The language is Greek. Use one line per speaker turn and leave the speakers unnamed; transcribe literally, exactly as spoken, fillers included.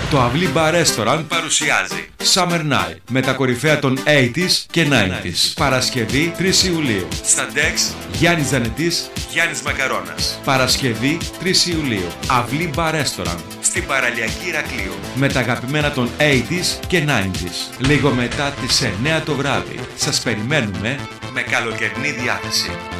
Το Αυλή Bar Restaurant παρουσιάζει Summer Night με τα κορυφαία των ογδόντα και ενενήντα. Παρασκευή τρεις Ιουλίου. Στα Ντεξ Γιάννης Ζανετής, Γιάννης Μακαρώνας. Παρασκευή τρεις Ιουλίου. Αυλή Bar Restaurant στην παραλιακή Ηρακλείου. Με τα αγαπημένα των ογδόντα και ενενήντα. Λίγο μετά τις εννιά το βράδυ. Σας περιμένουμε με καλοκαιρινή διάθεση.